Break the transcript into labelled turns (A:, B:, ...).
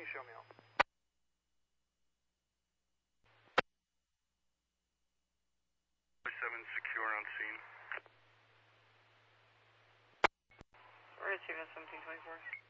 A: show me out.
B: Secure on scene.
C: We're receiving 1724.